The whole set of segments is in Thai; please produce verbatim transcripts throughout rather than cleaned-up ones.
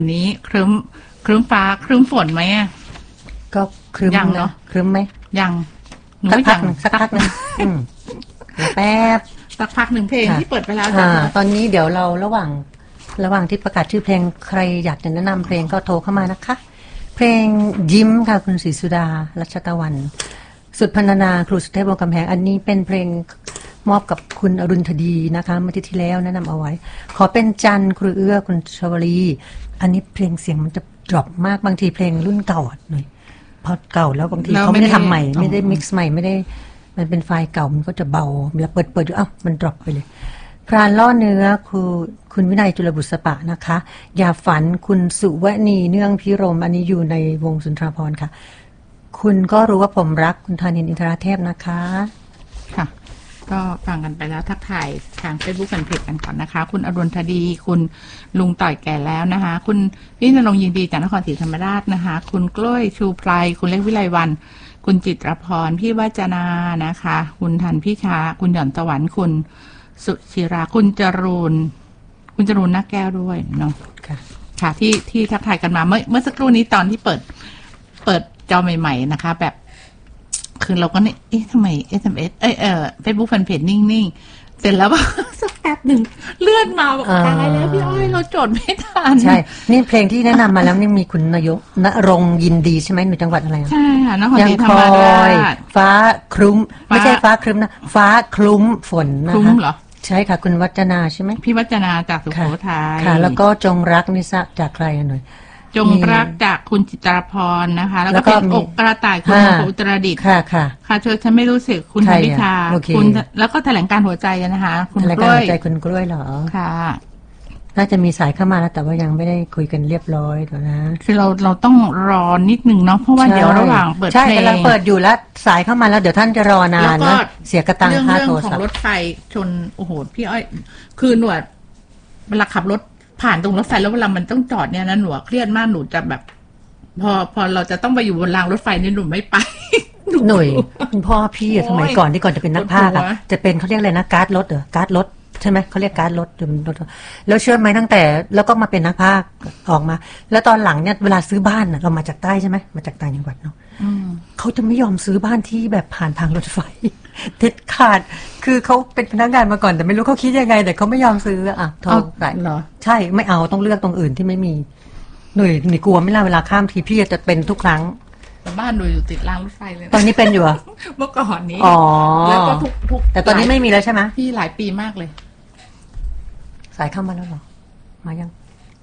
นี้ครึ้มครึ้มฟ้าครึ้มฝนไหมอ่ะก็ครึ้มยังเนาะครึ้มไหมยังสักพักหนึ่งสักพักหนึ่งแป๊บสักพักหนึ่งเพลงที่เปิดไปแล้วตอนนี้เดี๋ยวเราระหว่างระหว่างที่ประกาศชื่อเพลงใครอยากจะแนะนำเพลงก็โทรเข้ามานะคะเพลงยิ้มค่ะคุณศรีสุดารัชตะวันสุดพรรณนาครูสุเทพวงศ์กำแพงอันนี้เป็นเพลงมอบกับคุณอรุณธดีนะคะเมื่อที่ที่แล้วแนะนำเอาไว้ขอเป็นจันครูเอื้อคุณชวลีอันนี้เพลงเสียงมันจะดรอปมากบางทีเพลงรุ่นเก่าหน่อยพอเก่าแล้วบางทีเขาไม่ได้ทำใหม่ไม่ได้มิกซ์ใหม่ไม่ได้มันเป็นไฟล์เก่ามันก็จะเบาเวลาเปิดเปิดดูอ้าวมันดรอปไปเลยพรานล่อเนื้อคือคุณวินัยจุลบุษปะนะคะอย่าฝันคุณสุวณีเนื่องพิรมอันนี้อยู่ในวงสุนทรภรณ์ค่ะคุณก็รู้ว่าผมรักคุณธานินทร์อินทราเทพนะคะค่ะก็ฟังกันไปแล้วทักทายทางเฟซบุ๊กแฟนเพจกันก่อนนะคะคุณอรุณธดีคุณลุงต่อยแก่แล้วนะคะคุณพี่ณรงค์ยินดีจากนครศรีธรรมราชนะคะคุณกล้วยชูไพรคุณเล็กวิไลวันคุณจิตรพรพี่วัจนานะคะคุณทันพี่ชาคุณหย่อนสวรรค์คุณสุชิราคุณจรูนคุณจรูนนักแก้วด้วยเนาะค่ะค่ะที่ที่ทักทายกันมาเมื่อเมื่อสักครู่นี้ตอนที่เปิดเปิดจอใหม่ๆนะคะแบบคือเราก็เนี่ยเอ๊ะทำไม เอส เอ็ม เอส เอ้ยเออ Facebook Fanpage นิ่งๆเสร็จแล้วว่าสักแป๊บหนึ่งเลื่อนมาบอกตายแล้วพี่อ้อยเราจดไม่ทันใช่นี่เพลงที่แนะนำมาแล้วนี่มีคุณนายกณรงค์ยินดีใช่ไหมอยู่จังหวัดอะไรใช่ค่ะนครศรีธรรมราชฟ้าคลุ้มไม่ใช่ฟ้าครึ้มนะฟ้าคลุ้มฝนนะคะคลุ้มเหรอใช่ค่ะคุณวัจนาใช่ไหมพี่วัจนาจากสุโขทัยค่ะแล้วก็จงรักนิสะจากใครหน่อยจงรักจากคุณจิตรพรนะคะแล้วก็เป็นอกกระต่ายคุณอุตรดิตถ์ค่ะค่ะค่ะเธอฉันไม่รู้สึกคุณธนิชาคุณแล้วก็แถลงการหัวใจนะคะคุณกล้วยหัวใจคุณกล้วยเหรอค่ะน่าจะมีสายเข้ามาแล้วแต่ว่ายังไม่ได้คุยกันเรียบร้อยเดี๋ยวนะคือเราเราต้องรอนิดนึงเนาะเพราะว่าเดี๋ยวระหว่างเปิดเพลงใช่กำลังเปิดอยู่แล้วสายเข้ามาแล้วเดี๋ยวท่านจะรอนานนะเสียกระตังค่าโทรศัพท์เรื่องของรถไฟชนโอ้โหพี่อ้อยคือหนวดเวลาขับรถผ่านตรงรถไฟแล้วเวลามันต้องจอดเนี่ยนะหนูเครียดมากหนูจะแบบพอพอเราจะต้องไปอยู่บนรางรถไฟนี่หนูไม่ไปหน่วยคุณพ่อพี่สมัยก่อนที่ก่อนจะเป็นนักพากย์อะจะเป็นเขาเรียกอะไรนะการ์ดรถเหรอการ์ดรถใช่ไหมเขาเรียกการ์ดรถแล้วเชื่อไหมตั้งแต่แล้วก็มาเป็นนักพากย์ออกมาแล้วตอนหลังเนี่ยเวลาซื้อบ้านเรามาจากใต้ใช่ไหมมาจากต่างจังหวัดเนาะเขาจะไม่ยอมซื้อบ้านที่แบบผ่านทางรถไฟเด็ดขาดคือเขาเป็นพนักงานมาก่อนแต่ไม่รู้เขาคิดยังไงแต่เขาไม่ยอมซื้ออ่ะทองไหนใช่ไม่เอาต้องเลือกตรงอื่นที่ไม่มีหน่วยหน่วยกลัวไม่ล่ะเวลาข้ามทีพี่จะเป็นทุกครั้งแต่บ้านหนูอยู่ติดรางรถไฟเลยตอนนี้เป็นอยู่อ่ะเมื่อก่อนนี้อ๋อแล้วก็ทุกทุกแต่ตอนนี้ไม่มีแล้วใช่ไหมพี่หลายปีมากเลยสายเข้ามาแล้วหรอมายัง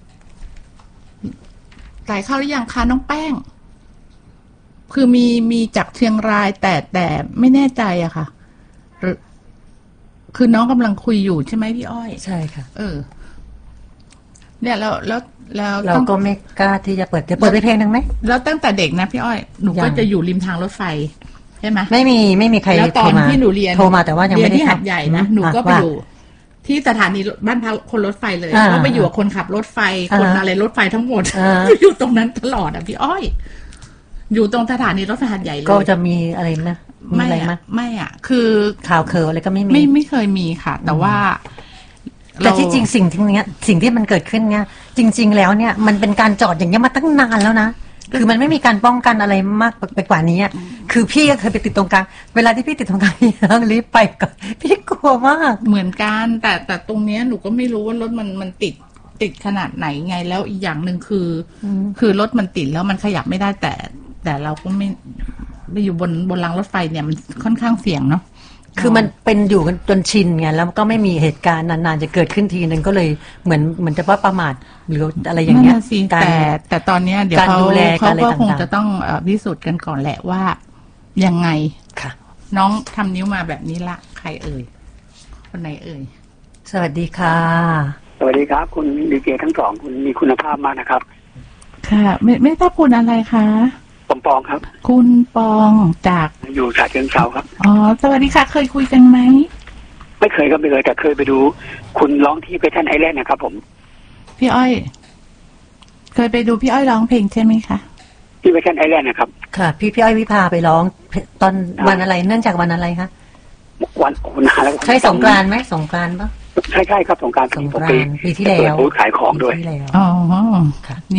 สายเข้าหรือยังคะน้องแป้งคือมีมีจากเชียงรายแต่แต่ไม่แน่ใจอะค่ะคือน้องกำลังคุยอยู่ใช่ไหมพี่อ้อยใช่ค่ะเออเนี่ยแล้วแล้วแล้วเราก็ไม่กล้าที่จะเปิดจะเปิดเพลงนึงไหมแล้วตั้งแต่เด็กนะพี่อ้อยหนูก็จะอยู่ริมทางรถไฟใช่ไหมไม่มีไม่มีใครแล้วตอนที่หนูเรียนโทรมาแต่ว่ายังไม่ได้ที่หัดใหญ่นะหนูก็ไปอยู่ที่สถานีบ้านพักคนรถไฟเลยก็ไปอยู่กับคนขับรถไฟคนอะไรรถไฟทั้งหมดอยู่ตรงนั้นตลอดอ่ะพี่อ้อยอยู่ตรงสถานีรถไฟหัดใหญ่เลยก็จะมีอะไรไหมไม่อะไม่อะคือข่าวเคออะไรก็ไม่มีไม่ไม่เคยมีค่ะแต่ว่าแต่ที่จริงสิ่งที่เนี้ยสิ่งที่มันเกิดขึ้นเนี้ยจริงๆแล้วเนี่ยมันเป็นการจอดอย่างเงี้ยมาตั้งนานแล้วนะคือมันไม่มีการป้องกันอะไรมากไปกว่านี้คือพี่ก็เคยไปติดตรงกลางเวลาที่พี่ติดตรงกลางพี่ต้องรีบไปก่อนพี่กลัวมากเหมือนกันแต่แต่ตรงเนี้ยหนูก็ไม่รู้ว่ารถมันมันติดติดขนาดไหนไงแล้วอีกอย่างหนึ่งคือคือรถมันติดแล้วมันขยับไม่ได้แต่แต่เราก็ไม่ไปอยู่บนบนรางรถไฟเนี่ยมันค่อนข้างเสี่ยงเนาะคือมันเป็นอยู่กันจนชินไงแล้วก็ไม่มีเหตุการณ์นานๆจะเกิดขึ้นทีนึงก็เลยเหมือนเหมือนจะว่าประมาทหรืออะไรอย่างเงี้ยแต่แต่ตอนนี้เดี๋ยวเขาเขาก็คงจะต้องพิสูจน์กันก่อนแหละว่ายังไงค่ะน้องทำนิ้วมาแบบนี้ละใครเอ่ยคนไหนเอ่ยสวัสดีค่ะสวัสดีครับคุณดีเจทั้งสองคุณมีคุณภาพมากนะครับค่ะไม่ไม่ทราบคุณอะไรคะปองปองครับคุณปองจากอยู่ฉะเชิงเทราครับอ๋อสวัสดีค่ะเคยคุยกันไหมไม่เคยครับไม่เคยแต่เคยไปดูคุณร้องที่เพชรไอแลนด์นะครับผมพี่อ้อยเคยไปดูพี่อ้อยร้องเพลงใช่ไหมคะที่เพชรไอแลนด์นะครับค่ะพี่พี่อ้อยวิภาไปร้องตอนวันอะไรเนื่องจากวันอะไรคะวันคุณนานแล้วใช่สงกรานต์ไหมสงกรานต์ปะใช่ใช่ครับสงกรานต์สงกรานต์ปีที่แล้วบูธขายของด้วยอ๋ออ๋อค่ะ